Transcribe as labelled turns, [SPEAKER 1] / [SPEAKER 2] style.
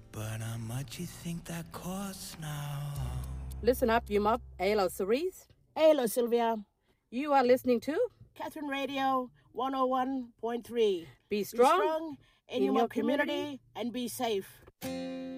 [SPEAKER 1] But how much you think that costs now?
[SPEAKER 2] Listen up, you mob. Hello, Cerise.
[SPEAKER 3] Hello, Sylvia.
[SPEAKER 2] You are listening to
[SPEAKER 3] Catherine Radio 101.3.
[SPEAKER 2] Be Strong,
[SPEAKER 3] in your community and be safe.